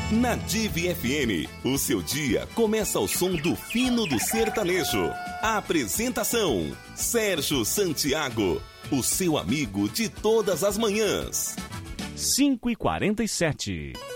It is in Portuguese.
Na Div FM, o seu dia começa ao som do fino do sertanejo. A apresentação, Sérgio Santiago, o seu amigo de todas as manhãs. 5h47.